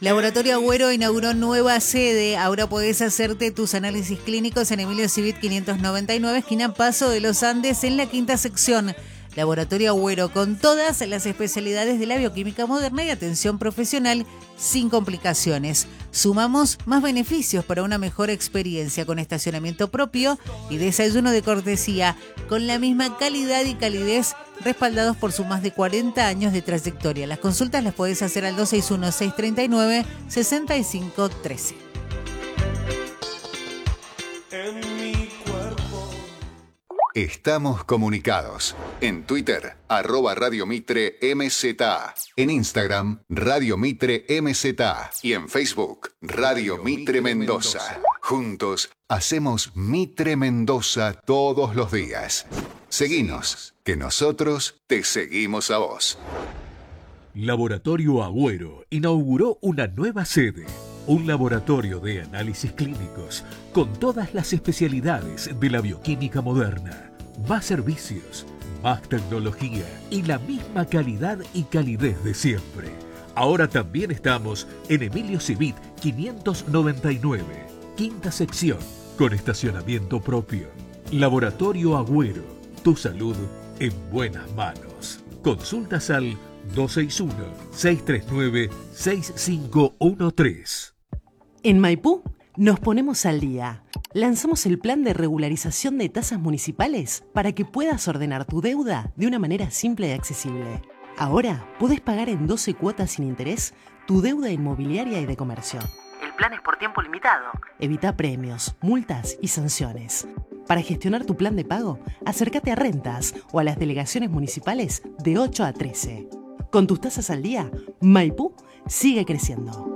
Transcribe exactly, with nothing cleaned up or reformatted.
Laboratorio Agüero inauguró nueva sede. Ahora podés hacerte tus análisis clínicos en Emilio Civit quinientos noventa y nueve, esquina Paso de los Andes, en la quinta sección. Laboratorio Agüero, con todas las especialidades de la bioquímica moderna y atención profesional sin complicaciones. Sumamos más beneficios para una mejor experiencia, con estacionamiento propio y desayuno de cortesía, con la misma calidad y calidez, respaldados por sus más de cuarenta años de trayectoria. Las consultas las podés hacer al dos seis uno, seis tres nueve, seis cinco uno tres. En mi cuerpo. Estamos comunicados. En Twitter, arroba Radio Mitre M Z. En Instagram, Radio Mitre M Z. Y en Facebook, Radio Mitre Mendoza. Juntos hacemos Mitre Mendoza todos los días. Seguinos, que nosotros te seguimos a vos. Laboratorio Agüero inauguró una nueva sede. Un laboratorio de análisis clínicos con todas las especialidades de la bioquímica moderna. Más servicios, más tecnología y la misma calidad y calidez de siempre. Ahora también estamos en Emilio Civit quinientos noventa y nueve, quinta sección, con estacionamiento propio. Laboratorio Agüero, tu salud en buenas manos. Consultas al dos seis uno, seis tres nueve, seis cinco uno tres. En Maipú nos ponemos al día. Lanzamos el plan de regularización de tasas municipales para que puedas ordenar tu deuda de una manera simple y accesible. Ahora podés pagar en doce cuotas sin interés tu deuda inmobiliaria y de comercio. El plan es por tiempo limitado. Evita premios, multas y sanciones. Para gestionar tu plan de pago, acércate a Rentas o a las delegaciones municipales de ocho a trece. Con tus tasas al día, Maipú sigue creciendo.